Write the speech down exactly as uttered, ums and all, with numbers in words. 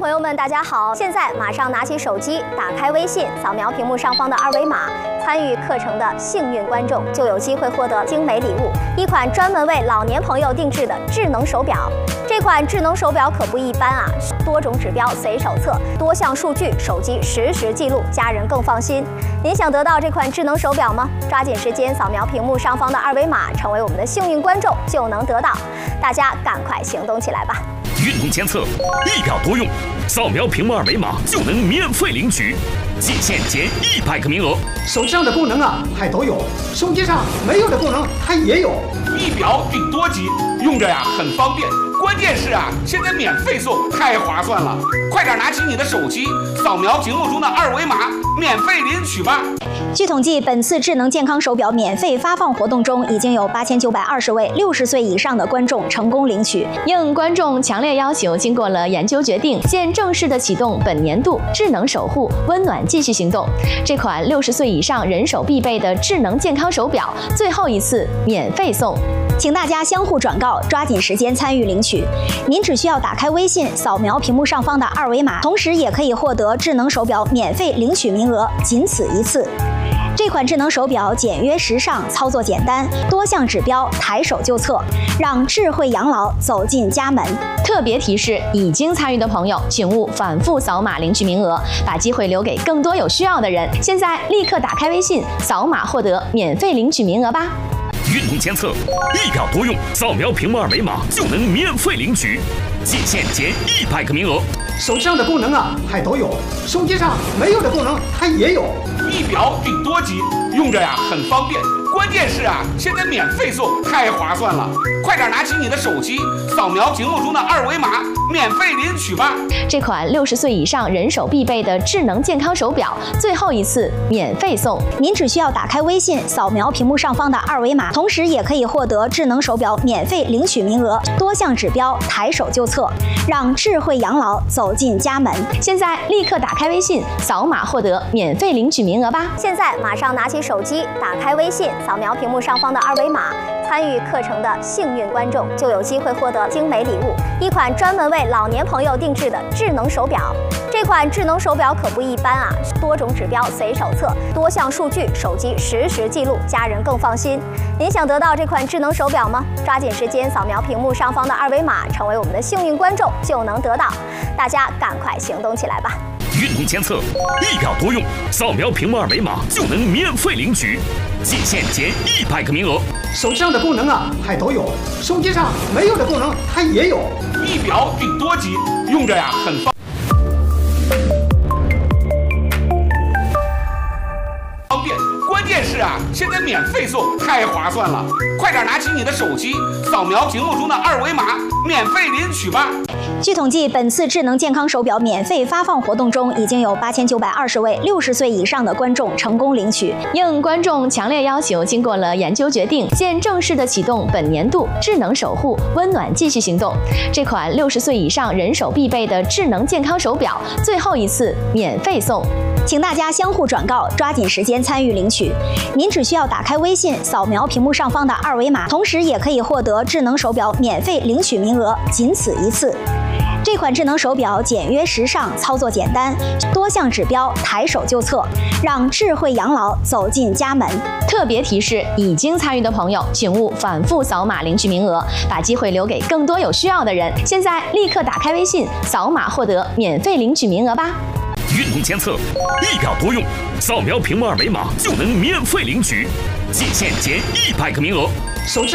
朋友们，大家好！现在马上拿起手机，打开微信，扫描屏幕上方的二维码，参与课程的幸运观众就有机会获得精美礼物——一款专门为老年朋友定制的智能手表。这款智能手表可不一般啊，多种指标随手测，多项数据手机实时记录，家人更放心。您想得到这款智能手表吗？抓紧时间扫描屏幕上方的二维码，成为我们的幸运观众就能得到。大家赶快行动起来吧！ 运动监测，一表多用，扫描屏幕二维码就能免费领取，仅限减一百个名额。 手机上的功能啊，还都有；手机上没有的功能，它也有。 一表顶多机，用着呀很方便。关键是啊，现在免费送，太划算了！快点拿起你的手机，扫描屏幕中的二维码，免费领取吧。 据统计，本次智能健康手表免费发放活动中，已经有八千九百二十位六十岁以上的观众成功领取。 应观众强烈要求，经过了研究决定，现正式的启动本年度智能守护温暖继续行动。这款六十岁以上人手必备的智能健康手表，最后一次免费送。 请大家相互转告，抓紧时间参与领取。您只需要打开微信，扫描屏幕上方的二维码，同时也可以获得智能手表免费领取名额，仅此一次。 这款智能手表简约时尚，操作简单，多项指标抬手就测，让智慧养老走进家门。 特别提示：已经参与的朋友，请勿反复扫码领取名额，把机会留给更多有需要的人。现在立刻打开微信，扫码获得免费领取名额吧！ 运动监测，一表多用，扫描屏幕二维码就能免费领取，仅限减一百个名额。 手机上的功能啊，还都有；手机上没有的功能，它也有。 一表顶多机，用着呀很方便。关键是啊，现在免费送，太划算了！快点拿起你的手机，扫描屏幕中的二维码，免费领取吧。 这款六十岁以上人手必备的智能健康手表，最后一次免费送。 您只需要打开微信，扫描屏幕上方的二维码，同时也可以获得智能手表免费领取名额，多项指标抬手就测，让智慧养老走进家门。 现在立刻打开微信，扫码获得免费领取名额吧！ 现在马上拿起手机，打开微信，扫描屏幕上方的二维码，参与课程的幸运观众就有机会获得精美礼物——一款专门为老年朋友定制的智能手表。这款智能手表可不一般啊，多种指标随手测，多项数据手机实时记录，家人更放心。您想得到这款智能手表吗？抓紧时间扫描屏幕上方的二维码，成为我们的幸运观众就能得到。大家赶快行动起来吧！ 运动监测，一表多用，扫描屏幕二维码就能免费领取，仅限减一百个名额。 手机上的功能啊，还都有；手机上没有的功能，它也有。 一表顶多机，用着呀很方方便。关键是啊，现在免费送，太划算了！快点拿起你的手机，扫描屏幕中的二维码，免费领取吧。 据统计，本次智能健康手表免费发放活动中，已经有八千九百二十位六十岁以上的观众成功领取。 应观众强烈要求，经过了研究决定，现正式的启动本年度智能守护温暖继续行动。这款六十岁以上人手必备的智能健康手表，最后一次免费送。 请大家相互转告，抓紧时间参与领取。您只需要打开微信，扫描屏幕上方的二维码，同时也可以获得智能手表免费领取名额，仅此一次。这款智能手表简约时尚，操作简单，多项指标抬手就测，让智慧养老走进家门。 特别提示：已经参与的朋友，请勿反复扫码领取名额，把机会留给更多有需要的人。现在立刻打开微信，扫码获得免费领取名额吧！ 运动监测，一表多用，扫描屏幕二维码就能免费领取，仅限减一百个名额。 手机